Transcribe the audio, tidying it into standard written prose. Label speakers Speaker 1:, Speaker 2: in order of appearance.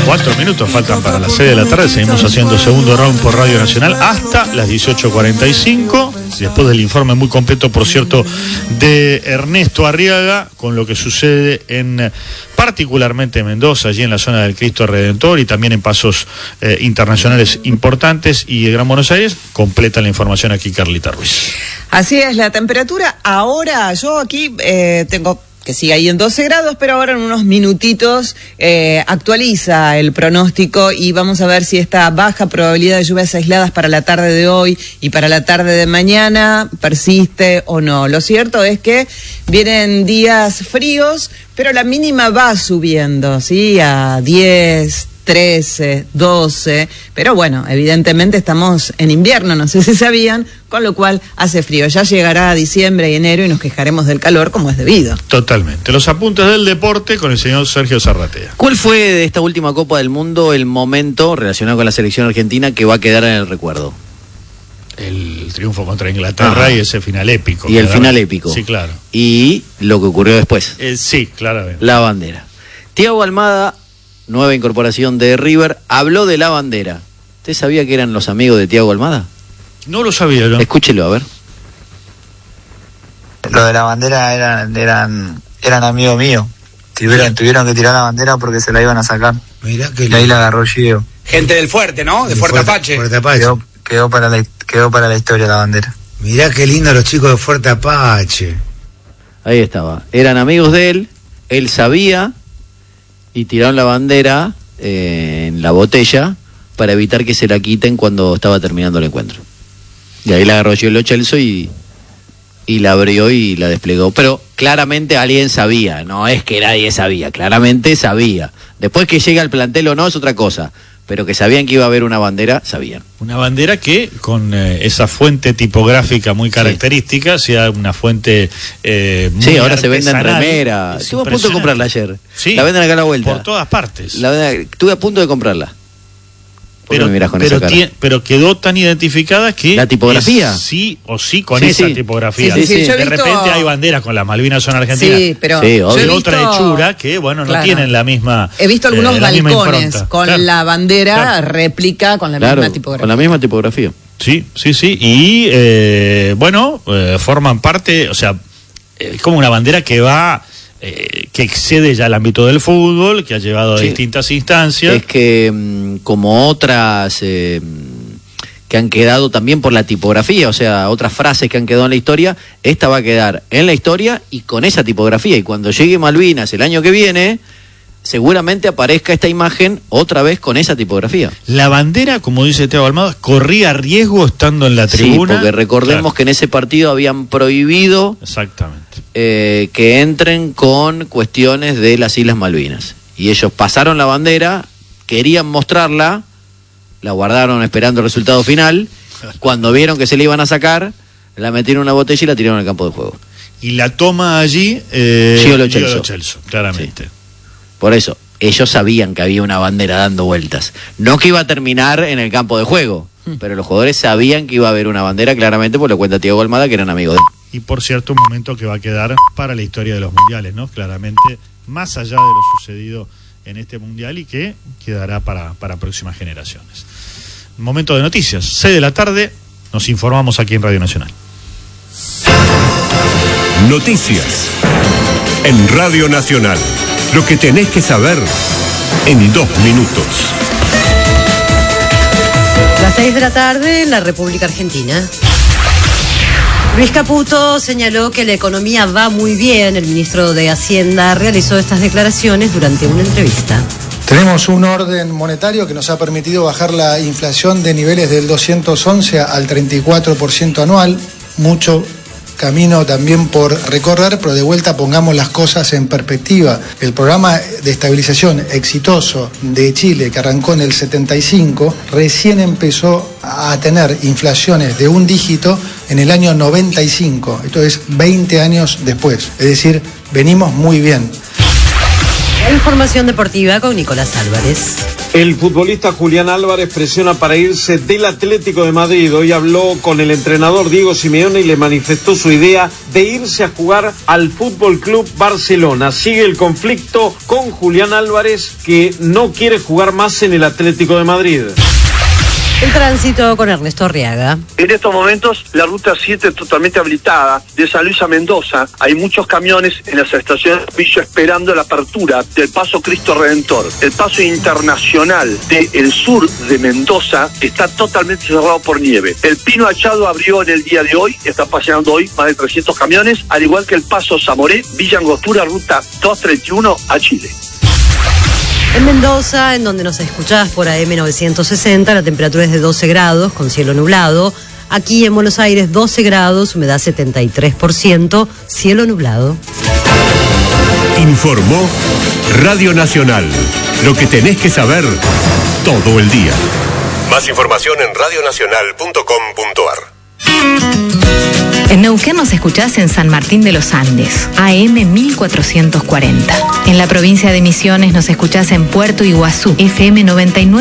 Speaker 1: 4 minutos faltan para las 6 de la tarde. Seguimos haciendo segundo round por Radio Nacional hasta las 18:45. Después del informe muy completo, por cierto, de Ernesto Arriaga, con lo que sucede en particularmente Mendoza, allí en la zona del Cristo Redentor, y también en pasos internacionales importantes, y Gran Buenos Aires. Completa la información aquí Carlita Ruiz.
Speaker 2: Así es, la temperatura ahora, yo aquí tengo que sigue ahí en 12 grados, pero ahora en unos minutitos actualiza el pronóstico y vamos a ver si esta baja probabilidad de lluvias aisladas para la tarde de hoy y para la tarde de mañana persiste o no. Lo cierto es que vienen días fríos, pero la mínima va subiendo, ¿sí? A 10, 13, 12, pero bueno, evidentemente estamos en invierno, no sé si sabían, con lo cual hace frío. Ya llegará diciembre y enero y nos quejaremos del calor como es debido.
Speaker 1: Totalmente. Los apuntes del deporte con el señor Sergio Zarratea.
Speaker 3: ¿Cuál fue de esta última Copa del Mundo el momento relacionado con la selección argentina que va a quedar en el recuerdo?
Speaker 1: El triunfo contra Inglaterra y ese final épico.
Speaker 3: Y el final épico.
Speaker 1: Sí, claro.
Speaker 3: Y lo que ocurrió después.
Speaker 1: Sí, claramente.
Speaker 3: La bandera. Thiago Almada, nueva incorporación de River, habló de la bandera. ¿Usted sabía que eran los amigos de Thiago Almada?
Speaker 1: No lo sabía yo.
Speaker 3: Escúchelo, a ver.
Speaker 4: Lo de la bandera eran amigos míos. Tuvieron que tirar la bandera porque se la iban a sacar.
Speaker 5: Mirá que
Speaker 4: y ahí la agarró Gio.
Speaker 6: Gente del Fuerte, ¿no? De Fuerte Apache.
Speaker 4: Quedó para la historia la bandera.
Speaker 5: Mirá qué lindo los chicos de Fuerte Apache.
Speaker 3: Ahí estaba. Eran amigos de él sabía, y tiraron la bandera en la botella para evitar que se la quiten cuando estaba terminando el encuentro. Y ahí la agarró Gio Lo Celso y la abrió y la desplegó. Pero claramente alguien sabía, no es que nadie sabía, claramente sabía. Después que llega al plantel o no es otra cosa, pero que sabían que iba a haber una bandera, sabían.
Speaker 1: Una bandera que con esa fuente tipográfica muy característica, sea una fuente muy
Speaker 3: sí, ahora
Speaker 1: artesanal.
Speaker 3: se venden remera. Estuve a punto de comprarla ayer.
Speaker 1: Sí,
Speaker 3: la venden acá a la vuelta.
Speaker 1: Por todas partes.
Speaker 3: Estuve a punto de comprarla.
Speaker 1: Pero quedó tan identificada que
Speaker 3: la tipografía
Speaker 1: sí o sí con esa tipografía.
Speaker 3: Sí.
Speaker 1: De repente hay banderas con las Malvinas son argentinas.
Speaker 2: Sí, pero
Speaker 1: de otra hechura que bueno, no tienen la misma.
Speaker 2: He visto algunos balcones con la bandera réplica con la misma tipografía.
Speaker 3: Con la misma tipografía.
Speaker 1: Sí. Y forman parte, o sea, es como una bandera que va que excede ya el ámbito del fútbol, que ha llevado a distintas instancias.
Speaker 3: Es que como otras que han quedado también por la tipografía, o sea, otras frases que han quedado en la historia, esta va a quedar en la historia y con esa tipografía. Y cuando llegue Malvinas el año que viene, seguramente aparezca esta imagen otra vez con esa tipografía.
Speaker 1: La bandera, como dice Thiago Almada, corría riesgo estando en la tribuna.
Speaker 3: Sí, porque recordemos que en ese partido habían prohibido que entren con cuestiones de las Islas Malvinas. Y ellos pasaron la bandera, querían mostrarla, la guardaron esperando el resultado final. Cuando vieron que se la iban a sacar, la metieron en una botella y la tiraron al campo de juego.
Speaker 1: Y la toma allí
Speaker 3: Gio Lo Celso,
Speaker 1: claramente.
Speaker 3: Sí. Por eso, ellos sabían que había una bandera dando vueltas. No que iba a terminar en el campo de juego, pero los jugadores sabían que iba a haber una bandera, claramente, por lo cuenta Thiago Almada, que eran amigos de él.
Speaker 1: Y por cierto, un momento que va a quedar para la historia de los mundiales, ¿no? Claramente, más allá de lo sucedido en este mundial y que quedará para próximas generaciones. Momento de noticias, 6 de la tarde, nos informamos aquí en Radio Nacional.
Speaker 7: Noticias en Radio Nacional. Lo que tenés que saber en 2 minutos.
Speaker 8: Las 6 de la tarde en la República Argentina. Luis Caputo señaló que la economía va muy bien. El ministro de Hacienda realizó estas declaraciones durante una entrevista.
Speaker 9: Tenemos un orden monetario que nos ha permitido bajar la inflación de niveles del 211 al 34% anual. Mucho camino también por recorrer, pero de vuelta pongamos las cosas en perspectiva. El programa de estabilización exitoso de Chile, que arrancó en el 75, recién empezó a tener inflaciones de un dígito en el año 95, esto es 20 años después, es decir, venimos muy bien.
Speaker 8: La información deportiva con Nicolás Álvarez.
Speaker 10: El futbolista Julián Álvarez presiona para irse del Atlético de Madrid. Hoy habló con el entrenador Diego Simeone y le manifestó su idea de irse a jugar al Fútbol Club Barcelona. Sigue el conflicto con Julián Álvarez, que no quiere jugar más en el Atlético de Madrid.
Speaker 8: El tránsito con Ernesto Arriaga.
Speaker 11: En estos momentos la ruta 7 es totalmente habilitada. De San Luis a Mendoza hay muchos camiones en las estaciones de servicio esperando la apertura del Paso Cristo Redentor. El paso internacional del sur de Mendoza está totalmente cerrado por nieve. El Pino Achado abrió en el día de hoy, está paseando hoy más de 300 camiones, al igual que el Paso Zamoré, Villa Angostura, ruta 231 a Chile.
Speaker 8: En Mendoza, en donde nos escuchás por AM 960, la temperatura es de 12 grados, con cielo nublado. Aquí en Buenos Aires, 12 grados, humedad 73%, cielo nublado.
Speaker 7: Informó Radio Nacional. Lo que tenés que saber todo el día. Más información en radionacional.com.ar.
Speaker 12: En Neuquén nos escuchás en San Martín de los Andes, AM 1440. En la provincia de Misiones nos escuchás en Puerto Iguazú, FM 99.